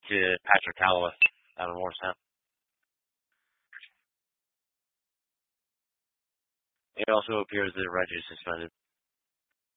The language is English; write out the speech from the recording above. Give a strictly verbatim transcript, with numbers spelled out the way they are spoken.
to Patrick Calloway out of Morristown. It also appears that Reggie's suspended.